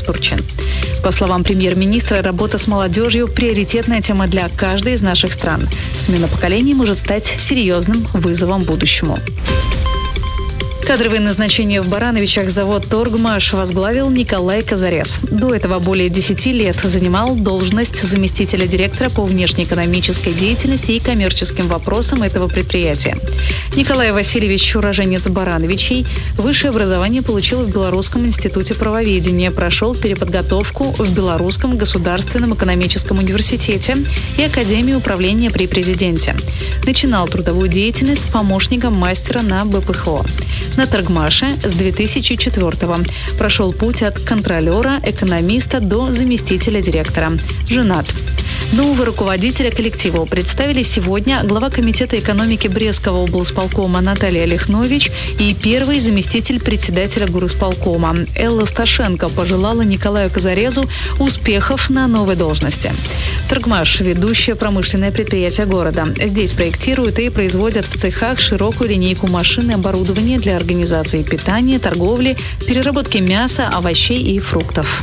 Турчин. По словам премьер-министра, работа с молодежью – приоритетная тема для каждой из наших стран. Смена поколений может стать серьезным вызовом будущему. Кадровые назначения в Барановичах завод «Торгмаш» возглавил Николай Казарез. До этого более 10 лет занимал должность заместителя директора по внешнеэкономической деятельности и коммерческим вопросам этого предприятия. Николай Васильевич – уроженец Барановичей. Высшее образование получил в Белорусском институте правоведения, прошел переподготовку в Белорусском государственном экономическом университете и Академии управления при президенте. Начинал трудовую деятельность помощником мастера на БПХО. На Торгмаше с 2004-го. Прошел путь от контролера, экономиста до заместителя директора. Женат. Нового руководителя коллектива представили сегодня глава Комитета экономики Брестского облсполкома Наталья Лихнович и первый заместитель председателя горисполкома Элла Сташенко пожелала Николаю Казарезу успехов на новой должности. Торгмаш – ведущее промышленное предприятие города. Здесь проектируют и производят в цехах широкую линейку машин и оборудования для организации питания, торговли, переработки мяса, овощей и фруктов.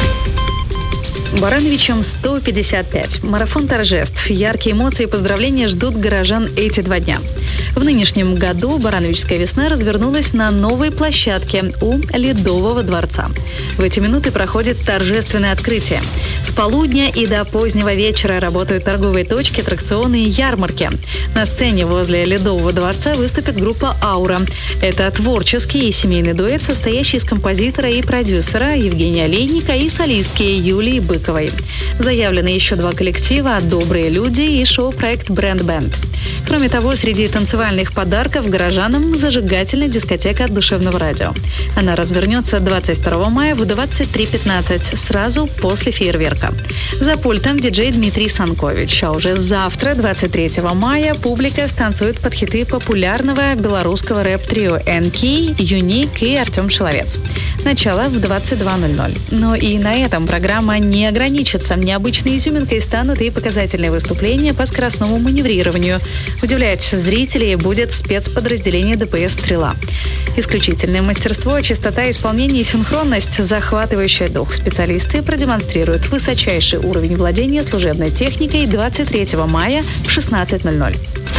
Барановичам 155. Марафон торжеств. Яркие эмоции и поздравления ждут горожан эти 2 дня. В нынешнем году Барановичская весна развернулась на новой площадке у Ледового дворца. В эти минуты проходит торжественное открытие. С полудня и до позднего вечера работают торговые точки, аттракционы и ярмарки. На сцене возле Ледового дворца выступит группа «Аура». Это творческий и семейный дуэт, состоящий из композитора и продюсера Евгения Олейника и солистки Юлии Быковой. Заявлены еще 2 коллектива «Добрые люди» и шоу-проект «Бренд Бенд». Кроме того, среди танцевальных подарков горожанам зажигательная дискотека от Душевного радио. Она развернется 22 мая в 23:15, сразу после фейерверка. За пультом диджей Дмитрий Санкович. А уже завтра, 23 мая, публика станцует под хиты популярного белорусского рэп-трио НК, Юник и Артем Шиловец. Начало в 22:00. Но и на этом программа не ограничится. Необычной изюминкой станут и показательные выступления по скоростному маневрированию. Удивлять зрителей будет спецподразделение ДПС «Стрела». Исключительное мастерство, чистота исполнения и синхронность, захватывающая дух. Специалисты продемонстрируют высочайший уровень владения служебной техникой 23 мая в 16:00.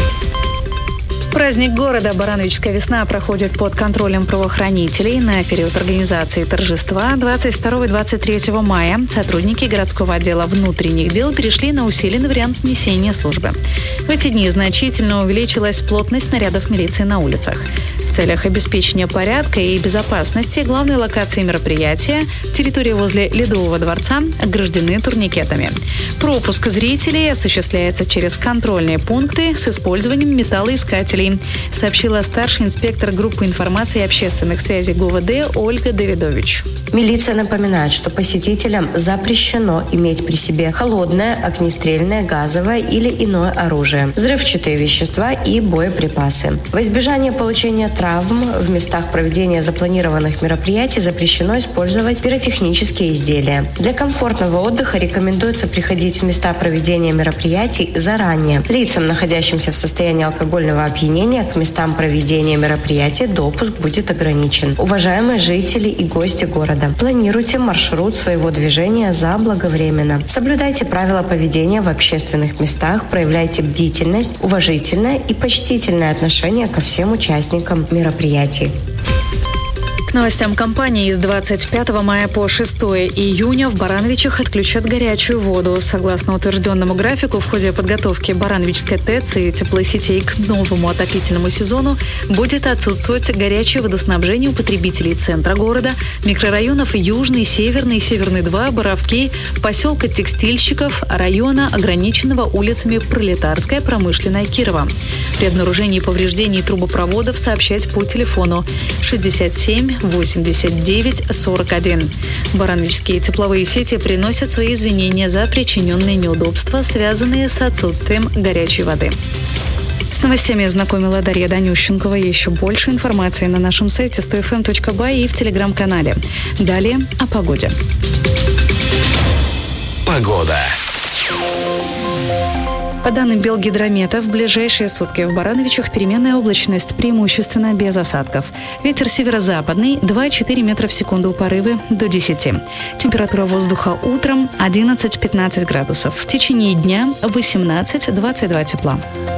Праздник города «Барановичская весна» проходит под контролем правоохранителей. На период организации торжества 22-23 мая сотрудники городского отдела внутренних дел перешли на усиленный вариант несения службы. В эти дни значительно увеличилась плотность нарядов милиции на улицах. В целях обеспечения порядка и безопасности главные локации мероприятия, территория возле Ледового дворца, ограждены турникетами. Пропуск зрителей осуществляется через контрольные пункты с использованием металлоискателей, сообщила старший инспектор группы информации и общественных связей ГУВД Ольга Давидович. Милиция напоминает, что посетителям запрещено иметь при себе холодное, огнестрельное, газовое или иное оружие, взрывчатые вещества и боеприпасы. Во избежание получения травм в местах проведения запланированных мероприятий запрещено использовать пиротехнические изделия. Для комфортного отдыха рекомендуется приходить в места проведения мероприятий заранее. Лицам, находящимся в состоянии алкогольного опьянения, к местам проведения мероприятий допуск будет ограничен. Уважаемые жители и гости города, планируйте маршрут своего движения заблаговременно. Соблюдайте правила поведения в общественных местах, проявляйте бдительность, уважительное и почтительное отношение ко всем участникам мероприятий. К новостям кампании с 25 мая по 6 июня в Барановичах отключат горячую воду. Согласно утвержденному графику, в ходе подготовки Барановичской ТЭЦ и теплосетей к новому отопительному сезону будет отсутствовать горячее водоснабжение у потребителей центра города, микрорайонов Южный, Северный, Северный 2, Боровки, поселка Текстильщиков, района, ограниченного улицами Пролетарская, Промышленная, Кирова. При обнаружении повреждений трубопроводов сообщать по телефону 67 89 41. Барановичские тепловые сети приносят свои извинения за причиненные неудобства, связанные с отсутствием горячей воды. С новостями знакомила Дарья Данющенкова. Еще больше информации на нашем сайте 100fm.by и в телеграм-канале. Далее о погоде. Погода. По данным Белгидромета, в ближайшие сутки в Барановичах переменная облачность, преимущественно без осадков. Ветер северо-западный 2-4 метра в секунду, порывы до 10. Температура воздуха утром 11-15 градусов. В течение дня 18-22 тепла.